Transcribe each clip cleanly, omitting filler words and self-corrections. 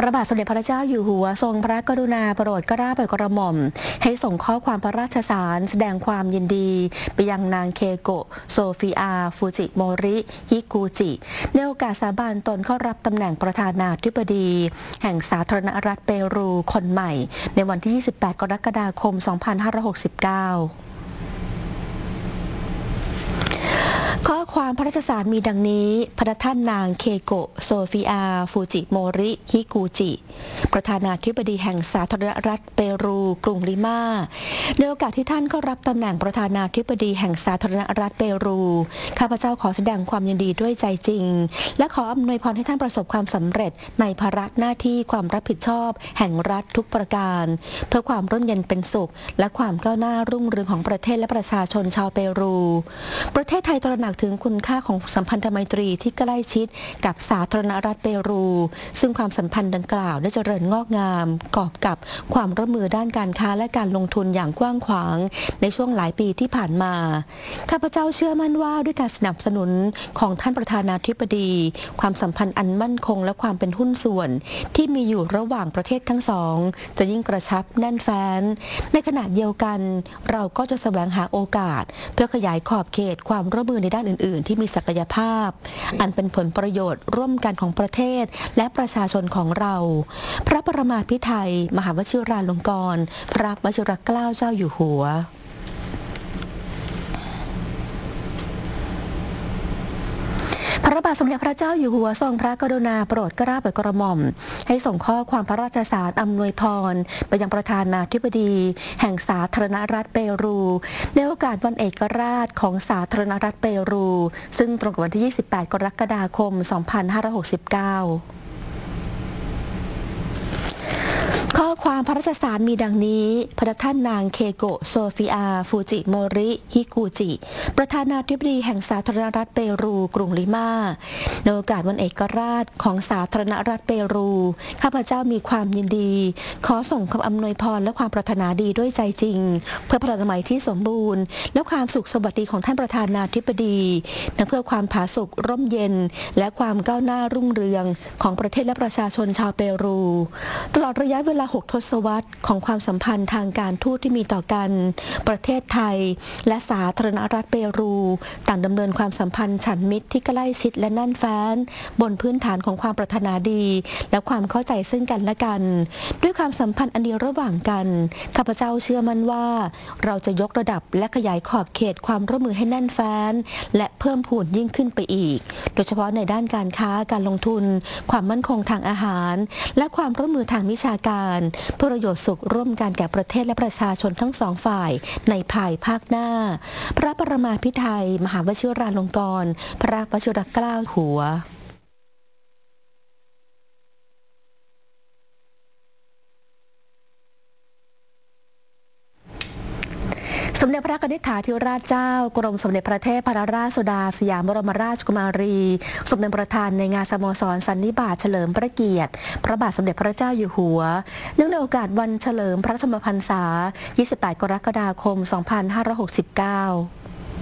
ระบาทสมเด็จพระเจ้าอยู่หัวทรงพระกรุณาโปรดเกล้าโปรดกระหม่อมให้ส่งข้อความพระราชสารแสดงความยินดีไปยังนางเคโกะโซฟิอาฟูจิโมริฮิกูจิในโอกาสสาบานตนเข้ารับตำแหน่งประธานาธิบดีแห่งสาธารณรัฐเปรูคนใหม่ในวันที่ 28 กรกฎาคม 2569ข้อความพระราชสารมีดังนี้พระท่านนางเคโกะโซฟิอาฟูจิโมริฮิกูจิประธานาธิบดีแห่งสาธารณรัฐเปรูกรุงลิมาในโอกาสที่ท่านเข้ารับตำแหน่งประธานาธิบดีแห่งสาธารณรัฐเปรูข้าพเจ้าขอแสดงความยินดีด้วยใจจริงและขออำนวยพรให้ท่านประสบความสำเร็จในภาระหน้าที่ความรับผิดชอบแห่งรัฐทุกประการเพื่อความร่มเย็นเป็นสุขและความก้าวหน้ารุ่งเรืองของประเทศและประชาชนชาวเปรูประเทศไทยตระหนักถึงคุณค่าของสัมพันธไมตรีที่ใกล้ชิดกับสาธารณรัฐเปรูซึ่งความสัมพันธ์ดังกล่าวได้เจริญงอกงามกอบกับความร่วมมือด้านการค้าและการลงทุนอย่างกว้างขวางในช่วงหลายปีที่ผ่านมาข้าพเจ้าเชื่อมั่นว่าด้วยการสนับสนุนของท่านประธานาธิบดีความสัมพันธ์อันมั่นคงและความเป็นหุ้นส่วนที่มีอยู่ระหว่างประเทศทั้งสองจะยิ่งกระชับแน่นแฟ้นในขณะเดียวกันเราก็จะแสวงหาโอกาสเพื่อขยายขอบเขตความร่วมมือในด้านอื่นๆที่มีศักยภาพอันเป็นผลประโยชน์ร่วมกันของประเทศและประชาชนของเราพระประมาภิไธยมหาวชิราลงกรณ์พระวชิรเกล้าเจ้าอยู่หัวพระบาทสมเด็จพระเจ้าอยู่หัวทรงพระกรุณาโปรดเกล้าโปรดกระหม่อมให้ส่งข้อความพระราชสารอำนวยพรไปยังประธานาธิบดีแห่งสาธารณรัฐเปรูในโอกาสวันเอกราชของสาธารณรัฐเปรูซึ่งตรงกับวันที่ 28 กรกฎาคม 2569ข้อความพระราชสารมีดังนี้พระท่านนางเคโกะโซฟิอาฟูจิโมริฮิกูจิประธานาธิบดีแห่งสาธารณรัฐเปรูกรุงลิมาในโอกาสวันเอกราชของสาธารณรัฐเปรูข้าพเจ้ามีความยินดีขอส่งคำอำนวยพรและความปรารถนาดีด้วยใจจริงเพื่อพระนามัยที่สมบูรณ์และความสุขสวัสดีของท่านประธานาธิบดีและเพื่อความผาสุกร่มเย็นและความก้าวหน้ารุ่งเรืองของประเทศและประชาชนชาวเปรูตลอดระยะเวลา6 ทศวรรษของความสัมพันธ์ทางการทูตที่มีต่อกันประเทศไทยและสาธารณรัฐเปรูต่างดำเนินความสัมพันธ์ฉันมิตรที่ใกล้ชิดและแน่นแฟ้นบนพื้นฐานของความปรารถนาดีและความเข้าใจซึ่งกันและกันด้วยความสัมพันธ์อันดีระหว่างกันข้าพเจ้าเชื่อมั่นว่าเราจะยกระดับและขยายขอบเขตความร่วมมือให้แน่นแฟ้นและเพิ่มพูนยิ่งขึ้นไปอีกโดยเฉพาะในด้านการค้าการลงทุนความมั่นคงทางอาหารและความร่วมมือทางวิชาการเพื่อประโยชน์สุขร่วมกันแก่ประเทศและประชาชนทั้งสองฝ่ายในภายภาคหน้าพระประมาภิไธยมหาวชิราลงกรณ์พระวชิรเกล้าหัวสมเด็จพระกนิษฐาธิราชเจ้ากรมสมเด็จพระเทพรัตนราชสุดาสยามบรมราชกุมารีทรงเป็นประธานในงานสโมสรสันนิบาตเฉลิมพระเกียรติพระบาทสมเด็จพระเจ้าอยู่หัวเนื่องในโอกาสวันเฉลิมพระชนมพรรษา 28 กรกฎาคม 2569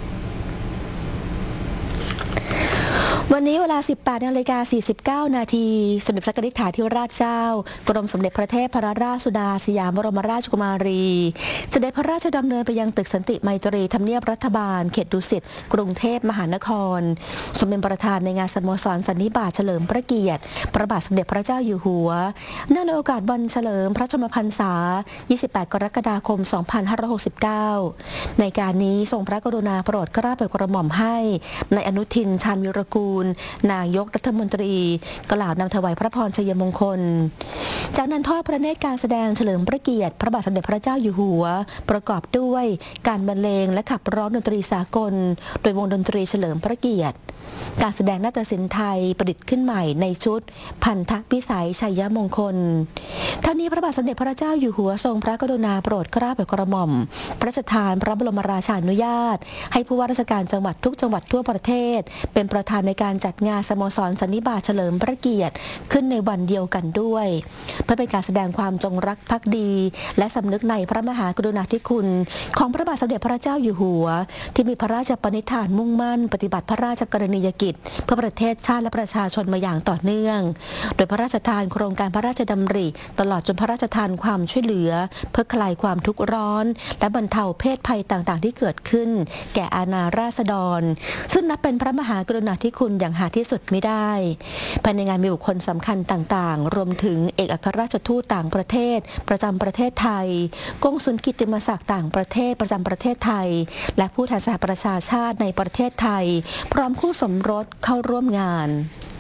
วันนี้เวลา 18:49 นาทีสมเด็จพระนิษฐาธิราชเจ้ากรมสมเด็จพระเทพรัตนราชสุดาสยามบรมราชกุมารีเสด็จพระราชดำเนินไปยังตึกสันติไมตรีทำเนียบรัฐบาลเขตดุสิตกรุงเทพมหานครทรงเป็นประธานในงานสโมสรสันนิบาตเฉลิมพระเกียรติพระบาทสมเด็จพระเจ้าอยู่หัวเนื่องในโอกาสวันเฉลิมพระชนมพรรษา 28 กรกฎาคม 2569ในการนี้ทรงพระกรุณาโปรดเกล้าโปรดกระหม่อมให้ในอนุทินชาญวิรากูลนายกรัฐมนตรีกล่าวนำถวายพระพรชัยมงคลจากนั้นทอดพระเนตรการแสดงเฉลิมพระเกียรติพระบาทสมเด็จพระเจ้าอยู่หัวประกอบด้วยการบรรเลงและขับร้องดนตรีสากลโดยวงดนตรีเฉลิมพระเกียรติการแสดงนาฏศิลป์ไทยประดิษฐ์ขึ้นใหม่ในชุดพันธพิสัยชัยมงคลทั้งนี้พระบาทสมเด็จพระเจ้าอยู่หัวทรงพระกรุณาโปรดเกล้าโปรดกระหม่อมพระราชทานพระบรมราชานุญาตให้ผู้ว่าราชการจังหวัดทุกจังหวัดทั่วประเทศเป็นประธานในการจัดงานสโมสรสันนิบาตเฉลิมพระเกียรติขึ้นในวันเดียวกันด้วยเพื่อเป็นการแสดงความจงรักภักดีและสำนึกในพระมหากรุณาธิคุณของพระบาทสมเด็จพระเจ้าอยู่หัวที่มีพระราชปณิธานมุ่งมั่นปฏิบัติพระราชกรณียกิจเพื่อประเทศชาติและประชาชนมาอย่างต่อเนื่องโดยพระราชทานโครงการพระราชดำริตลอดจนพระราชทานความช่วยเหลือเพื่อคลายความทุกข์ร้อนและบรรเทาเพศภัยต่างๆที่เกิดขึ้นแก่อาณาราษฎรซึ่งนับเป็นพระมหากรุณาธิคุณอย่างหาที่สุดไม่ได้ภายในงานมีบุคคลสำคัญต่างๆรวมถึงเอกอัครราชทูตต่างประเทศประจำประเทศไทยกงสุลกิตติมศักดิ์ต่างประเทศประจำประเทศไทยและผู้แทนสหประชาชาติในประเทศไทยพร้อมคู่สมรสเข้าร่วมงาน